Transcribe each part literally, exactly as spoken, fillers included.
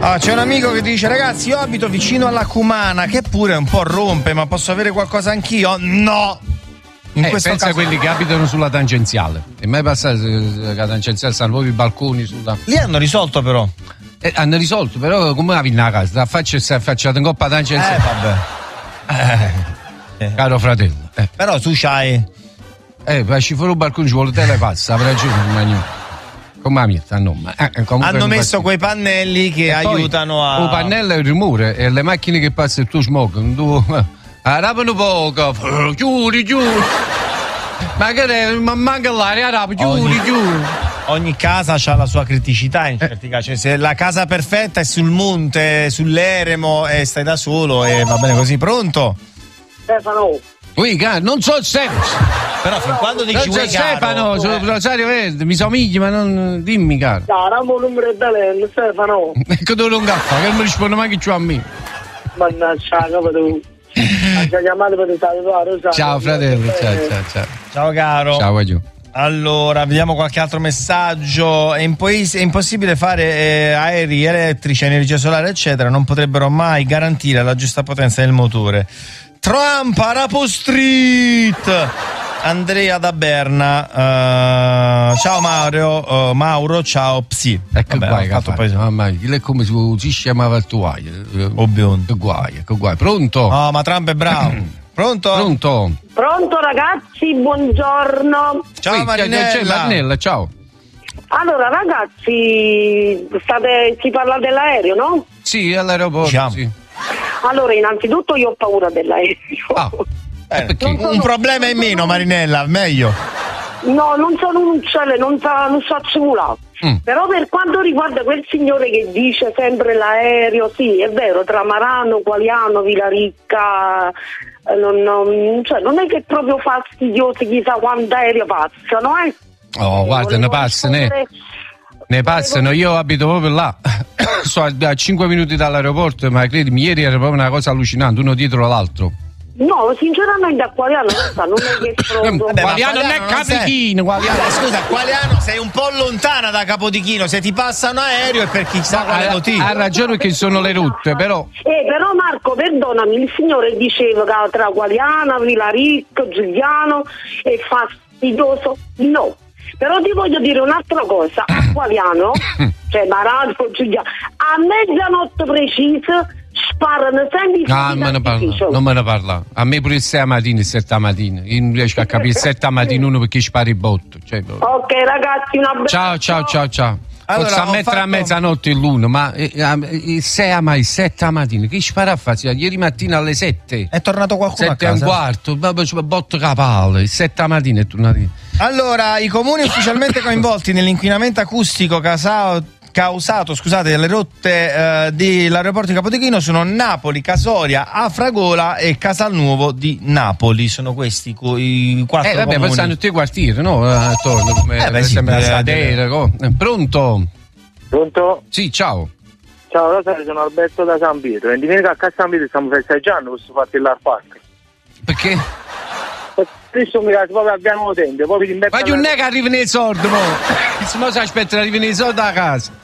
Ah, c'è un amico che dice: ragazzi, io abito vicino alla Cumana, che pure un po' rompe, ma posso avere qualcosa anch'io? No! In eh, questo pensa caso... a quelli che abitano sulla tangenziale. E mai passato la tangenziale, stanno proprio i balconi sulla. Lì hanno risolto però. Eh, hanno risolto, però come la vinna a casa? La faccia si è affacciata in coppa tangenziale. Eh, vabbè. Eh, caro fratello. Eh. Però tu c'hai. Eh, per ci fuori un balcone ci vuole telepassa, avrà ragione, ma come la mia, no, ma, eh, hanno messo quei pannelli che e aiutano poi, a. Il pannello è il rumore e le macchine che passano il tuo smoke, tu arrabano poco, chiudi, chiudi. Ma che ma manca l'aria, arrabano, chiudi, chiudi. Ogni casa ha la sua criticità in certi casi, cioè, se la casa perfetta è sul monte, sull'eremo e stai da solo e va bene così. Pronto? Stefano. Ui, non so il senso. Però fin quando dici non so Stefano, sono Rosario Verde, mi somigli, ma non dimmi, caro. Chiamo il numero di telefono, Stefano. Ecco dove non gaffa, che non mi risponde mai che c'ho a me. Mannaggia, tu. Per salutare, ciao fratello, ciao, ciao, ciao. Ciao caro. Ciao, giù. Allora, vediamo qualche altro messaggio. È, imposs- è impossibile fare eh, aerei elettrici, energia solare, eccetera. Non potrebbero mai garantire la giusta potenza del motore. Trump a Rapo Street. Andrea da Berna. Uh, ciao Mauro, uh, Mauro, ciao Psi. Ecco. Vabbè, guai, fatto poi... mamma, è come se si chiamava il tuo o biondo. Che guai, che guai. Pronto? No, ma Trump è bravo. Pronto? Pronto? Pronto ragazzi, buongiorno. Ciao sì, Marinella. C'è Marinella, ciao. Allora ragazzi, state, si parla dell'aereo, no? Sì, all'aeroporto, diciamo. Sì. Allora, innanzitutto io ho paura dell'aereo. Ah, eh, perché? Un sono, problema in meno, Marinella, meglio. No, non sono un uccello, non, sa, non so accumulare. Mm. Però per quanto riguarda quel signore che dice sempre l'aereo, sì, è vero, tra Marano, Qualiano, Villaricca, eh, non, non, cioè, non è che è proprio fastidioso chissà quanti aerei passano, eh? Oh, eh, guarda, ne passano, rispondere... ne passano, io abito proprio là, so a cinque minuti dall'aeroporto, ma credimi, ieri era proprio una cosa allucinante, uno dietro l'altro. No, sinceramente a Qualiano non è che proprio... Vabbè, Qualiano non è Capodichino, Qualiano. Vabbè, scusa, Qualiano sei un po' lontana da Capodichino, se ti passa un aereo è per chissà quale motivo. Ha ragione che sono le rotte, però... Eh, però Marco, perdonami, il signore diceva che tra Qualiano, Villaricco, Giuliano è fastidioso, no. Però ti voglio dire un'altra cosa, a Qualiano, cioè Marano, Giuliano, a mezzanotte precisa sparano sempre no, me ne parla, non me ne parla. A me pure il sei mattina, il sette mattina. Io non riesco a capire il sette mattina uno perché spara il botto. Cioè, ok ragazzi, una bella... Ciao, ciao, ciao, ciao. Allora, posso mettere fatto... a mezzanotte in l'uno, ma eh, il sei ma il sette mattina, che spara a fare? Ieri mattina alle sette. È tornato qualcuno sette a casa? sette e un quarto, botto capale, il sette mattina è tornato. Allora, i comuni ufficialmente coinvolti nell'inquinamento acustico causato causato, scusate, dalle rotte eh, dell'aeroporto di Capodichino sono Napoli, Casoria, Afragola e Casalnuovo di Napoli. Sono questi i quattro eh, vabbè, comuni. poi stanno tutti i quartieri, no? Attorno, come eh, beh, sì, sembra la Sadera. Pronto? Pronto? Sì, ciao. Ciao Rosario, sono Alberto da San Pietro. E domenica a San Pietro stiamo festeggiando questo fatto dell'Art Park. Perché? Questo mi piace proprio abbiamo tempo. Poi ma non è che arrivano i soldi, mo. Se no si aspetta arrivano i soldi da casa.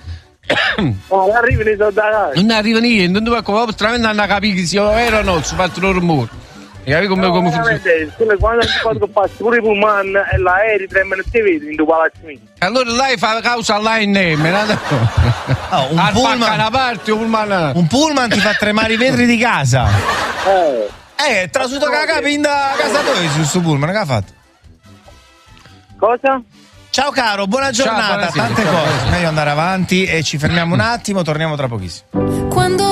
No, non arrivano i soldi da casa. Non arriva niente, non doveva veramente andare a capire se era o no, si fatto il rumore. E capi come, no, come funziona? Quando si passi pure i pullman e l'aereo tremano e ti vedi in due palazzi miei. Allora lei fa causa all'A N M, no, un pullman, una parte, un pullman. Un pullman ti fa tremare i vetri di casa. Eh. Eh, trasuto che la capi in da casa tua su sto pullman, che ha fatto? Cosa? Ciao caro, buona giornata, ciao, buonasera, tante ciao, cose. buonasera. Meglio andare avanti e ci fermiamo un attimo, torniamo tra pochissimo. Quando